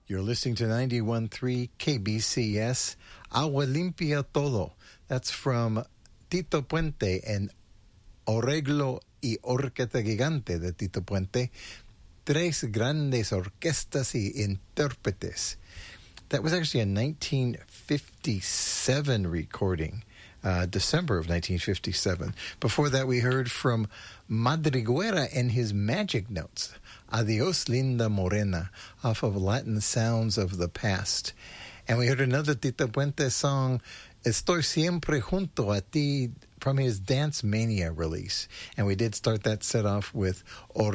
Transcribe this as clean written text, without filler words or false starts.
You're listening to 91.3 KBCS, Agua Limpia Todo. That's from Tito Puente and Arreglo y Orquesta Gigante de Tito Puente. Tres grandes orquestas y intérpretes. That was actually a 1957 recording, December of 1957. Before that, we heard from Madriguera and his Magic Notes, Adios Linda Morena, off of Latin Sounds of the Past. And we heard another Tito Puente song, Estoy Siempre Junto a Ti, from his Dance Mania release. And we did start that set off with